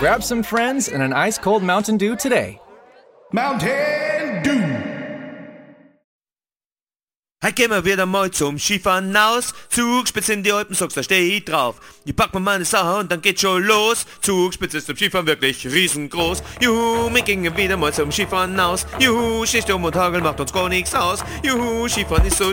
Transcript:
Grab some friends and an ice-cold Mountain Dew today. Mountain Dew. Hey, gehen wir wieder mal zum Skifahren aus. Zugspitze in die Alpen, sagst, da steh ich drauf. Ich pack mir meine Sache und dann geht's schon los. Zugspitze ist zum Skifahren wirklich riesengroß. Juhu, wir gingen wieder mal zum Skifahren aus. Juhu, Schneesturm und Hagel macht uns gar nichts aus. Juhu, Skifahren ist so